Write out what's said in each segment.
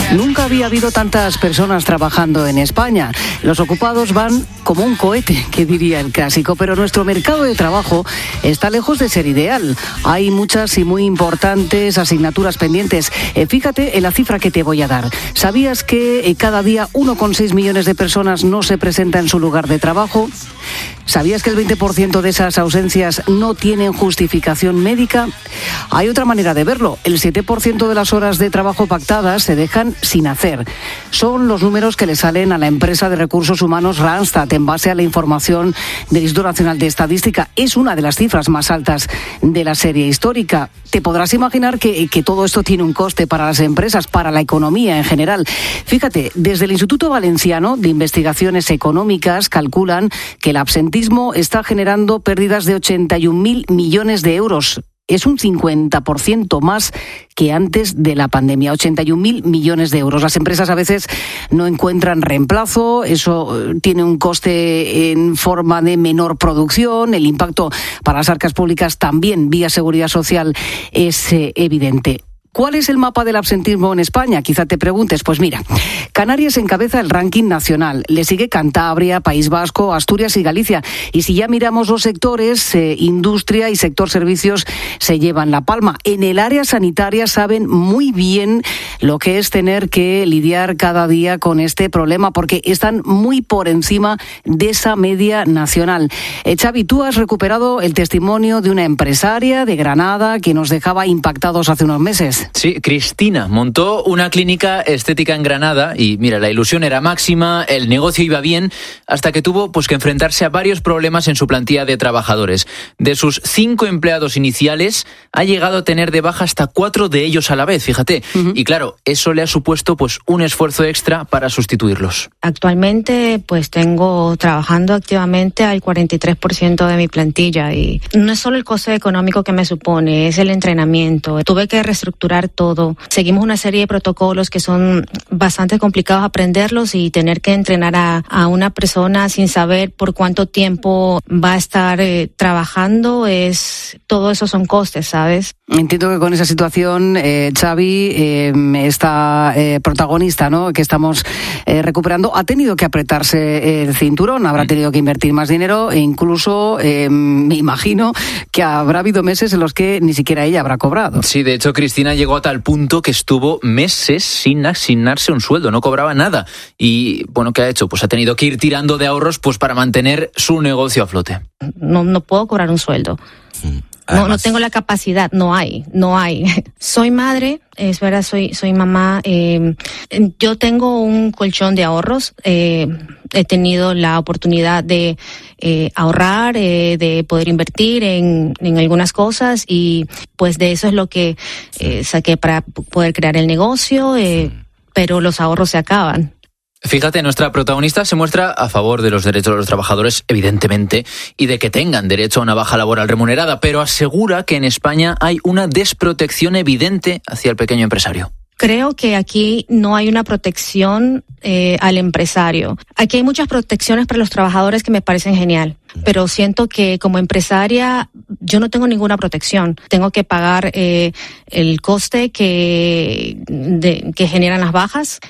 Nunca había habido tantas personas trabajando en España. Los ocupados van como un cohete, que diría el clásico, pero nuestro mercado de trabajo está lejos de ser ideal. Hay muchas y muy importantes asignaturas pendientes. Fíjate en la cifra que te voy a dar. ¿Sabías que cada día 1,6 millones de personas no se presenta en su lugar de trabajo? ¿Sabías que el 20% de esas ausencias no tienen justificación médica? Hay otra manera de verlo. El 7% de las horas de trabajo pactadas se dejan sin hacer. Son los números que le salen a la empresa de recursos humanos Randstad en base a la información del Instituto Nacional de Estadística. Es una de las cifras más altas de la serie histórica. Te podrás imaginar que todo esto tiene un coste para las empresas, para la economía en general. Fíjate, desde el Instituto Valenciano de Investigaciones Económicas calculan que el absentismo está generando pérdidas de 81.000 millones de euros. Es un 50% más que antes de la pandemia, 81.000 millones de euros. Las empresas a veces no encuentran reemplazo, eso tiene un coste en forma de menor producción, el impacto para las arcas públicas también vía seguridad social es evidente. ¿Cuál es el mapa del absentismo en España? Quizá te preguntes. Pues mira, Canarias encabeza el ranking nacional. Le sigue Cantabria, País Vasco, Asturias y Galicia. Y si ya miramos los sectores, industria y sector servicios se llevan la palma. En el área sanitaria saben muy bien lo que es tener que lidiar cada día con este problema, porque están muy por encima de esa media nacional. Xavi, tú has recuperado el testimonio de una empresaria de Granada que nos dejaba impactados hace unos meses. Sí, Cristina montó una clínica estética en Granada y mira, la ilusión era máxima, el negocio iba bien, hasta que tuvo que enfrentarse a varios problemas en su plantilla de trabajadores. De sus 5 empleados iniciales, ha llegado a tener de baja hasta 4 de ellos a la vez, fíjate. Uh-huh. Y claro, eso le ha supuesto un esfuerzo extra para sustituirlos. Actualmente tengo trabajando activamente al 43% de mi plantilla y no es solo el coste económico que me supone, es el entrenamiento. Tuve que reestructurar todo. Seguimos una serie de protocolos que son bastante complicados aprenderlos y tener que entrenar a una persona sin saber por cuánto tiempo va a estar trabajando, todo eso son costes, ¿sabes? Entiendo que con esa situación, Xavi, esta protagonista, ¿no?, que estamos recuperando, ha tenido que apretarse el cinturón, habrá tenido que invertir más dinero e incluso me imagino que habrá habido meses en los que ni siquiera ella habrá cobrado. Sí, de hecho, Cristina llegó a tal punto que estuvo meses sin asignarse un sueldo, no cobraba nada. Y, ¿qué ha hecho? Ha tenido que ir tirando de ahorros para mantener su negocio a flote. No puedo cobrar un sueldo. No tengo la capacidad, no hay. Soy madre, es verdad, soy mamá. Yo tengo un colchón de ahorros. He tenido la oportunidad de ahorrar, de poder invertir en algunas cosas y de eso es lo que saqué para poder crear el negocio, pero los ahorros se acaban. Fíjate, nuestra protagonista se muestra a favor de los derechos de los trabajadores, evidentemente, y de que tengan derecho a una baja laboral remunerada, pero asegura que en España hay una desprotección evidente hacia el pequeño empresario. Creo que aquí no hay una protección al empresario. Aquí hay muchas protecciones para los trabajadores que me parecen genial, pero siento que como empresaria yo no tengo ninguna protección. Tengo que pagar el coste que generan las bajas,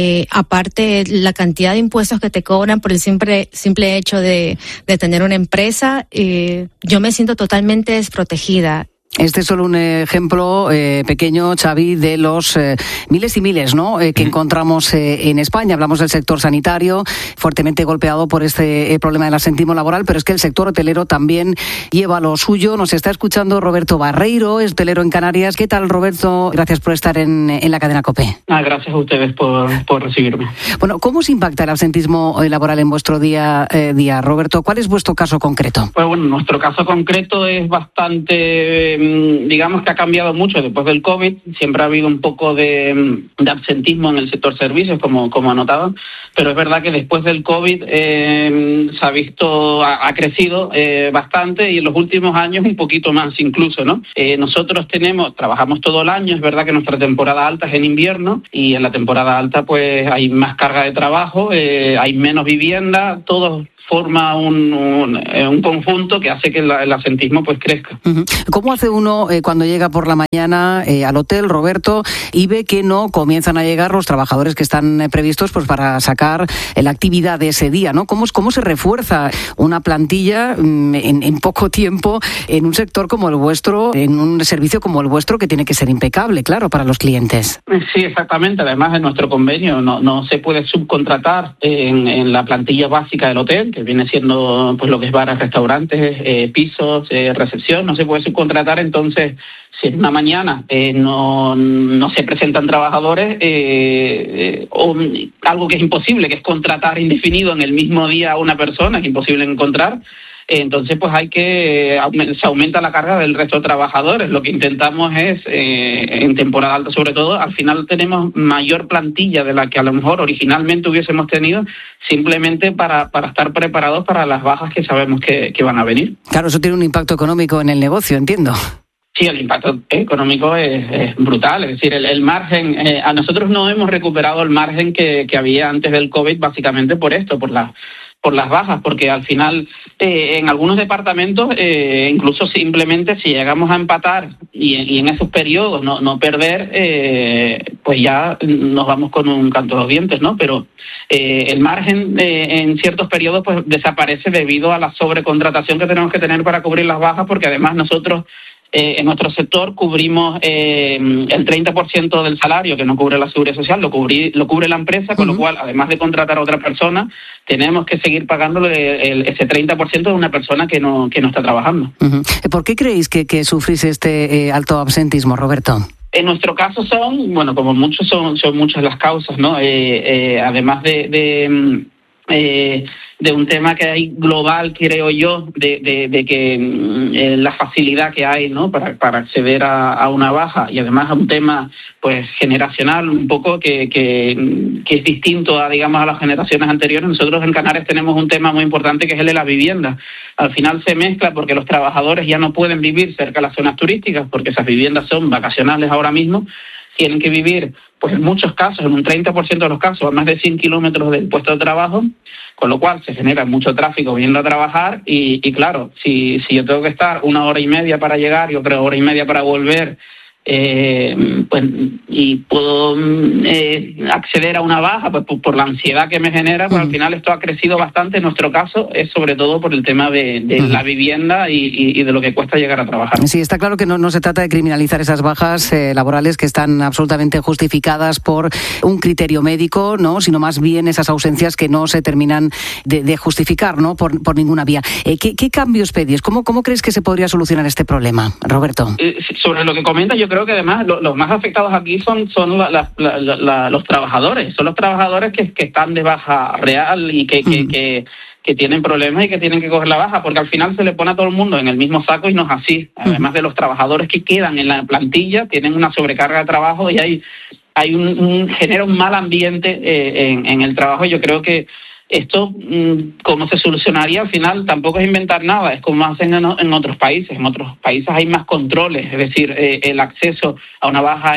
aparte la cantidad de impuestos que te cobran por el simple hecho de tener una empresa. Yo me siento totalmente desprotegida. Este es solo un ejemplo pequeño, Xavi, de los miles y miles, ¿no?, que encontramos en España. Hablamos del sector sanitario, fuertemente golpeado por este problema del absentismo laboral, pero es que el sector hotelero también lleva lo suyo. Nos está escuchando Roberto Barreiro, es hotelero en Canarias. ¿Qué tal, Roberto? Gracias por estar en la cadena COPE. Gracias a ustedes por recibirme. Bueno, ¿cómo se impacta el absentismo laboral en vuestro día a día, Roberto? ¿Cuál es vuestro caso concreto? Nuestro caso concreto es bastante... digamos que ha cambiado mucho después del COVID. Siempre ha habido un poco de absentismo en el sector servicios, como anotaba, pero es verdad que después del COVID se ha visto, ha crecido bastante y en los últimos años un poquito más incluso, ¿no? Nosotros trabajamos todo el año, es verdad que nuestra temporada alta es en invierno y en la temporada alta hay más carga de trabajo, hay menos vivienda, todos forma un conjunto que hace que el absentismo crezca. ¿Cómo hace uno cuando llega por la mañana al hotel, Roberto, y ve que no comienzan a llegar los trabajadores que están previstos pues para sacar la actividad de ese día, ¿no? ¿Cómo se refuerza una plantilla en poco tiempo en un sector como el vuestro, en un servicio como el vuestro que tiene que ser impecable, claro, para los clientes? Sí, exactamente. Además, en nuestro convenio no se puede subcontratar en la plantilla básica del hotel, que viene siendo pues lo que es bares, restaurantes, pisos, recepción, no se puede subcontratar. Entonces, si en una mañana no se presentan trabajadores, o algo que es imposible, que es contratar indefinido en el mismo día a una persona, que es imposible encontrar, entonces pues se aumenta la carga del resto de trabajadores. Lo que intentamos es, en temporada alta sobre todo, al final tenemos mayor plantilla de la que a lo mejor originalmente hubiésemos tenido, simplemente para estar preparados para las bajas que sabemos que van a venir. Claro, eso tiene un impacto económico en el negocio, entiendo. Sí, el impacto económico es brutal. Es decir, el margen, a nosotros no hemos recuperado el margen que había antes del COVID, básicamente por esto, por las bajas, porque al final en algunos departamentos, incluso simplemente si llegamos a empatar y en esos periodos no perder, pues ya nos vamos con un canto de los dientes, ¿no? Pero el margen en ciertos periodos pues desaparece debido a la sobrecontratación que tenemos que tener para cubrir las bajas, porque además nosotros en nuestro sector cubrimos el 30% del salario que no cubre la Seguridad Social, lo cubre la empresa, con lo cual, además de contratar a otra persona, tenemos que seguir pagándole ese 30% de una persona que no está trabajando. ¿Por qué creéis que sufrís este alto absentismo, Roberto? En nuestro caso como muchos son muchas las causas, ¿no? Además de un tema que hay global, creo yo, de que la facilidad que hay, ¿no?, para acceder a una baja, y además a un tema pues generacional un poco que es distinto a las generaciones anteriores. Nosotros en Canarias tenemos un tema muy importante que es el de la vivienda. Al final se mezcla porque los trabajadores ya no pueden vivir cerca de las zonas turísticas porque esas viviendas son vacacionales ahora mismo. Tienen que vivir, pues en muchos casos, en un 30% de los casos, a más de 100 kilómetros del puesto de trabajo, con lo cual se genera mucho tráfico viniendo a trabajar y claro, si yo tengo que estar 1 hora y media para llegar y otra hora y media para volver, pues y puedo acceder a una baja pues por la ansiedad que me genera, pues al final esto ha crecido bastante. En nuestro caso es sobre todo por el tema de la vivienda y de lo que cuesta llegar a trabajar. Sí, está claro que no se trata de criminalizar esas bajas laborales que están absolutamente justificadas por un criterio médico, ¿no?, sino más bien esas ausencias que no se terminan de justificar, ¿no?, por ninguna vía. ¿Qué cambios pedís? ¿Cómo crees que se podría solucionar este problema, Roberto? Sobre lo que comenta, yo creo que además los más afectados aquí son los trabajadores. Son los trabajadores que están de baja real y que tienen problemas y que tienen que coger la baja, porque al final se le pone a todo el mundo en el mismo saco y no es así. Además de los trabajadores que quedan en la plantilla, tienen una sobrecarga de trabajo y genera un mal ambiente en el trabajo. Yo creo que esto, ¿cómo se solucionaría? Al final tampoco es inventar nada, es como hacen en otros países. En otros países hay más controles, es decir, el acceso a una baja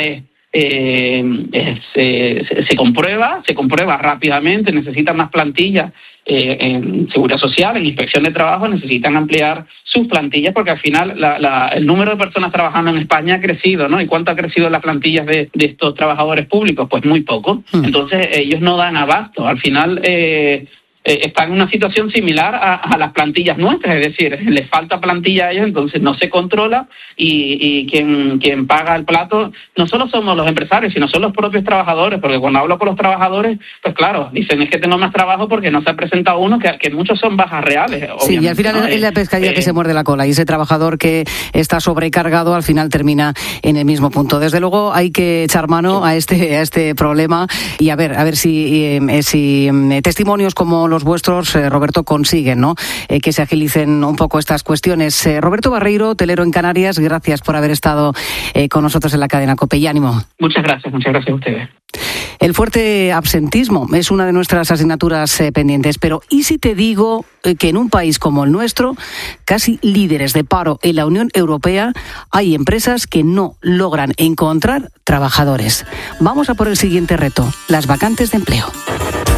se comprueba rápidamente. Necesitan más plantillas en Seguridad Social, en Inspección de Trabajo, necesitan ampliar sus plantillas porque al final el número de personas trabajando en España ha crecido, ¿no? ¿Y cuánto ha crecido las plantillas de estos trabajadores públicos? Pues muy poco. Entonces ellos no dan abasto. Al final están en una situación similar a las plantillas nuestras, es decir, les falta plantilla a ellos, entonces no se controla y quien paga el plato no solo somos los empresarios, sino son los propios trabajadores, porque cuando hablo con los trabajadores, pues claro, dicen es que tengo más trabajo porque no se ha presentado uno, que muchos son bajas reales. Sí, y al final ¿no? es la pescadilla que se muerde la cola, y ese trabajador que está sobrecargado al final termina en el mismo punto. Desde luego hay que echar mano a este problema y a ver si testimonios como los vuestros, Roberto, consiguen, ¿no?, que se agilicen un poco estas cuestiones. Roberto Barreiro, hotelero en Canarias, gracias por haber estado con nosotros en la cadena COPE. Y ánimo. Muchas gracias a ustedes. El fuerte absentismo es una de nuestras asignaturas pendientes, pero ¿y si te digo que en un país como el nuestro, casi líderes de paro en la Unión Europea, hay empresas que no logran encontrar trabajadores? Vamos a por el siguiente reto, las vacantes de empleo.